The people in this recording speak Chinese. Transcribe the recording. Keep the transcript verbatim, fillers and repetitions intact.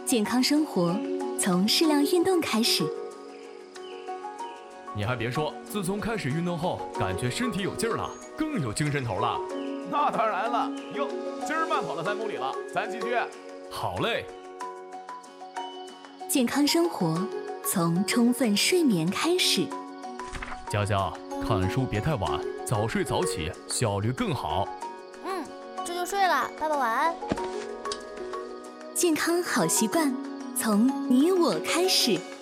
健康生活从适量运动开始。 你还别说，自从开始运动后，感觉身体有劲儿了，更有精神头了。 那当然了，哟，今儿慢跑了三公里了，咱继续。 好嘞。 健康生活从充分睡眠开始。 佳佳，看书别太晚，早睡早起，效率更好。 嗯，这就睡了，爸爸晚安。 健康好习惯从你我开始。